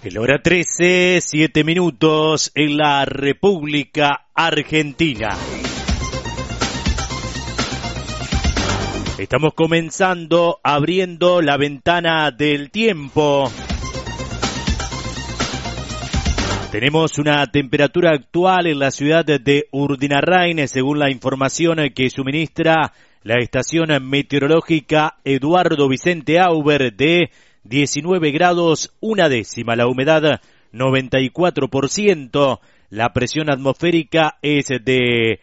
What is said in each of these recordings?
La hora 13, 7 minutos en la República Argentina. Estamos comenzando abriendo la ventana del tiempo. Tenemos una temperatura actual en la ciudad de Urdinarrain, según la información que suministra la estación meteorológica Eduardo Vicente Auber, de 19 grados, una décima, la humedad 94%, la presión atmosférica es de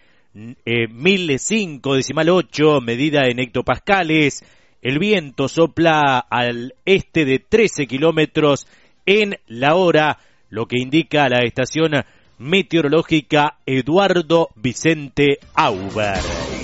1005,8, medida en hectopascales, el viento sopla al este de 13 kilómetros en la hora, lo que indica la estación meteorológica Eduardo Vicente Auber.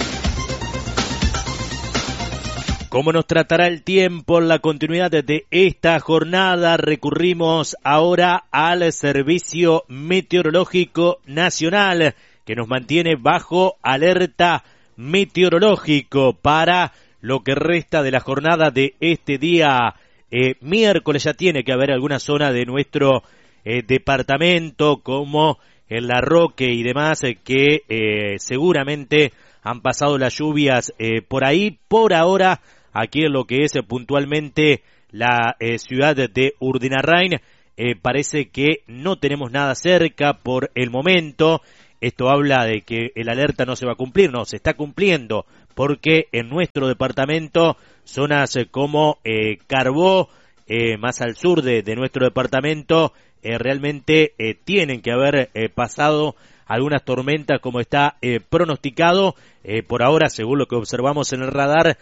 ¿Cómo nos tratará el tiempo en la continuidad de esta jornada? Recurrimos ahora al Servicio Meteorológico Nacional, que nos mantiene bajo alerta meteorológico para lo que resta de la jornada de este día miércoles. Ya tiene que haber alguna zona de nuestro departamento, como el Larroque y demás, que seguramente han pasado las lluvias por ahí. Por ahora, aquí en lo que es puntualmente la ciudad de Urdinarrain, parece que no tenemos nada cerca por el momento. Esto habla de que el alerta no se va a cumplir, no, se está cumpliendo, porque en nuestro departamento, zonas como Carbó, más al sur de nuestro departamento, realmente tienen que haber pasado algunas tormentas como está pronosticado. Por ahora, según lo que observamos en el radar,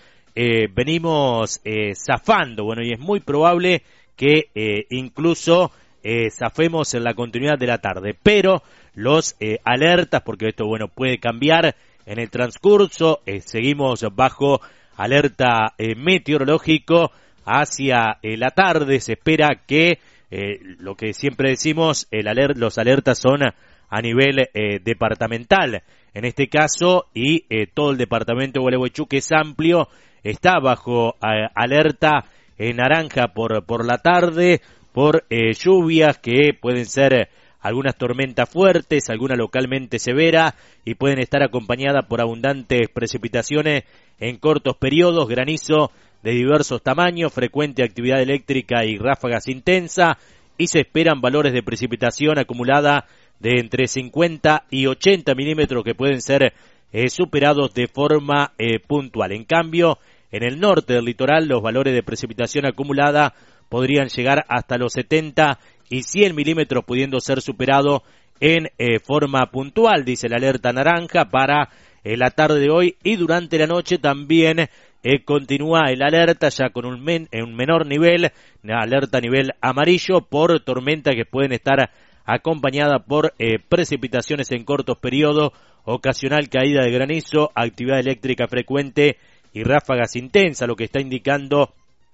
venimos zafando, bueno, y es muy probable que incluso zafemos en la continuidad de la tarde, pero los alertas, porque esto, bueno, puede cambiar en el transcurso, seguimos bajo alerta meteorológico hacia la tarde. Se espera que lo que siempre decimos, los alertas son a nivel departamental en este caso, y todo el departamento de Gualeguaychú, que es amplio, está bajo alerta naranja por la tarde, por lluvias que pueden ser algunas tormentas fuertes, alguna localmente severa, y pueden estar acompañadas por abundantes precipitaciones en cortos periodos, granizo de diversos tamaños, frecuente actividad eléctrica y ráfagas intensas, y se esperan valores de precipitación acumulada de entre 50 y 80 milímetros que pueden ser superados de forma puntual. En cambio, en el norte del litoral, los valores de precipitación acumulada podrían llegar hasta los 70 y 100 milímetros, pudiendo ser superado en forma puntual, dice la alerta naranja para la tarde de hoy, y durante la noche también continúa el alerta ya con un menor nivel, la alerta a nivel amarillo por tormentas que pueden estar acompañadas por precipitaciones en cortos periodos, ocasional caída de granizo, actividad eléctrica frecuente y ráfagas intensas, lo que está indicando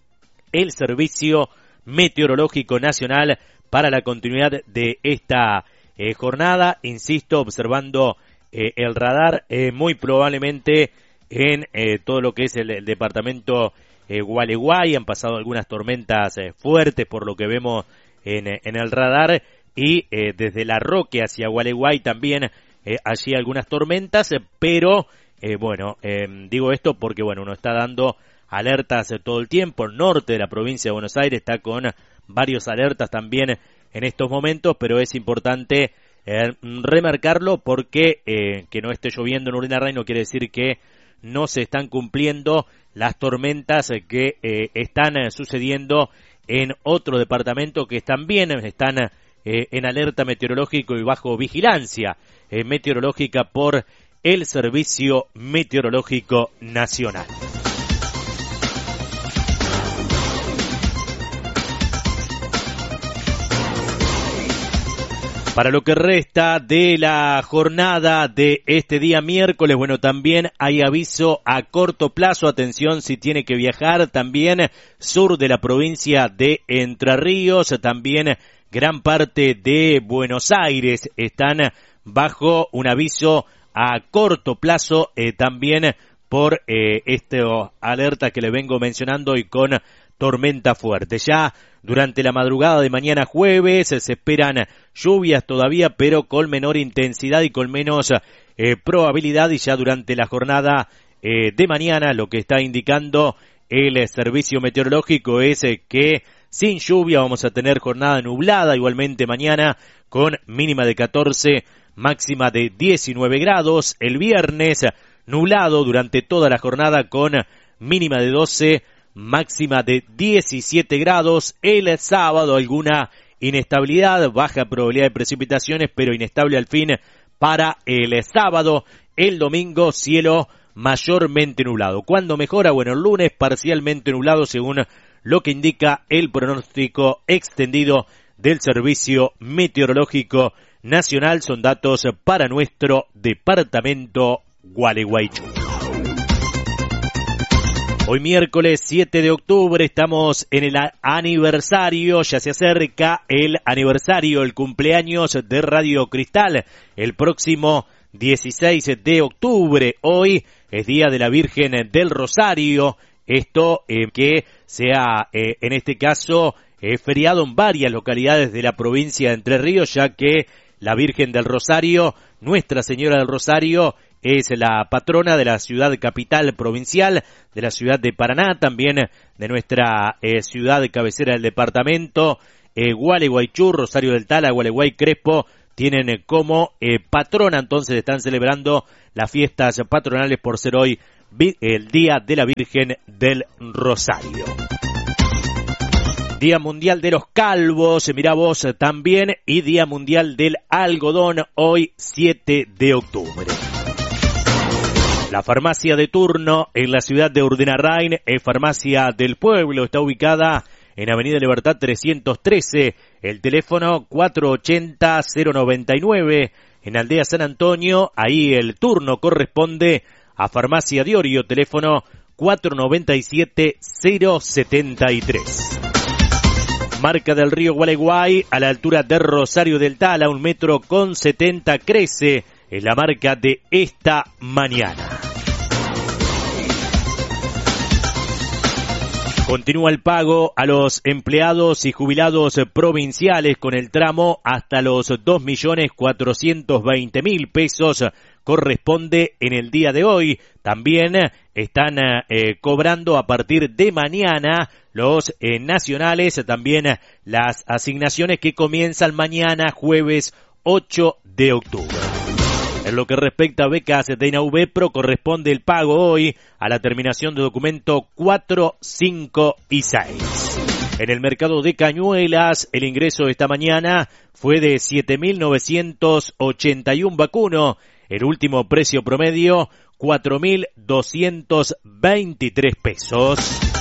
el Servicio Meteorológico Nacional para la continuidad de esta jornada. Insisto, observando el radar, muy probablemente en todo lo que es el departamento Gualeguay han pasado algunas tormentas fuertes, por lo que vemos en el radar, y desde Larroque hacia Gualeguay también allí algunas tormentas, pero bueno, digo esto porque bueno, uno está dando alertas todo el tiempo. El norte de la provincia de Buenos Aires está con varios alertas también en estos momentos, pero es importante remarcarlo porque que no esté lloviendo en Urdinarrain no quiere decir que no se están cumpliendo las tormentas que están sucediendo en otro departamento que también están en alerta meteorológico y bajo vigilancia meteorológica por el Servicio Meteorológico Nacional. Para lo que resta de la jornada de este día miércoles, bueno, también hay aviso a corto plazo. Atención si tiene que viajar, también sur de la provincia de Entre Ríos, también gran parte de Buenos Aires están bajo un aviso a corto plazo, también por esta alerta que le vengo mencionando y con tormenta fuerte. Ya durante la madrugada de mañana jueves se esperan lluvias todavía, pero con menor intensidad y con menos probabilidad, y ya durante la jornada de mañana lo que está indicando el servicio meteorológico es que sin lluvia vamos a tener jornada nublada igualmente mañana, con mínima de 14, máxima de 19 grados. El viernes nublado durante toda la jornada con mínima de 12, máxima de 17 grados. El sábado alguna inestabilidad, baja probabilidad de precipitaciones, pero inestable al fin para el sábado. El domingo cielo mayormente nublado. ¿Cuándo mejora? Bueno, el lunes parcialmente nublado según lo que indica el pronóstico extendido del Servicio Meteorológico Nacional. Son datos para nuestro departamento Gualeguaychú. Hoy miércoles 7 de octubre estamos en el aniversario, ya se acerca el aniversario, el cumpleaños de Radio Cristal, el próximo 16 de octubre. Hoy es Día de la Virgen del Rosario, esto que sea en este caso feriado en varias localidades de la provincia de Entre Ríos, ya que la Virgen del Rosario, Nuestra Señora del Rosario, es la patrona de la ciudad capital provincial, de la ciudad de Paraná, también de nuestra ciudad de cabecera del departamento, Gualeguaychú, Rosario del Tala, Gualeguay, Crespo, tienen como patrona. Entonces están celebrando las fiestas patronales por ser hoy el Día de la Virgen del Rosario. Día Mundial de los Calvos, mirá vos también, y Día Mundial del Algodón, hoy 7 de octubre. La farmacia de turno en la ciudad de Urdenarrain es Farmacia del Pueblo, está ubicada en Avenida Libertad 313, el teléfono 480-099, en Aldea San Antonio, ahí el turno corresponde a Farmacia Diorio, teléfono 497-073. Marca del Río Gualeguay, a la altura de Rosario del Tala, 1,70 m crece, es la marca de esta mañana. Continúa el pago a los empleados y jubilados provinciales con el tramo hasta los 2.420.000 pesos. Corresponde en el día de hoy. También están cobrando a partir de mañana los nacionales, también las asignaciones que comienzan mañana jueves 8 de octubre. En lo que respecta a becas de INAUBEPRO, corresponde el pago hoy a la terminación de documento 4, 5 y 6. En el mercado de Cañuelas, el ingreso esta mañana fue de 7.981 vacuno. El último precio promedio, 4.223 pesos.